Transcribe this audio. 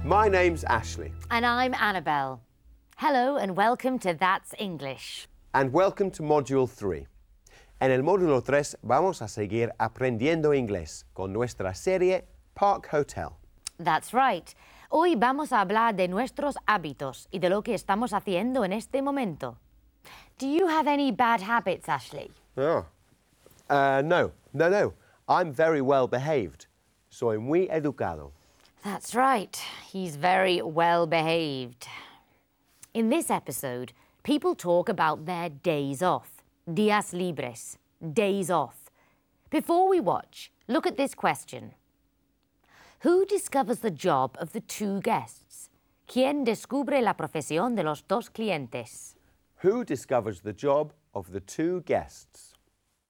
My name's Ashley. And I'm Annabelle. Hello and welcome to That's English. And welcome to Module 3. En el módulo 3 vamos a seguir aprendiendo inglés con nuestra serie Park Hotel. That's right. Hoy vamos a hablar de nuestros hábitos y de lo que estamos haciendo en este momento. Do you have any bad habits, Ashley? No. I'm very well behaved. Soy muy educado. That's right. He's very well behaved. In this episode, people talk about their days off. Días libres. Days off. Before we watch, look at this question. Who discovers the job of the two guests? ¿Quién descubre la profesión de los dos clientes? Who discovers the job of the two guests?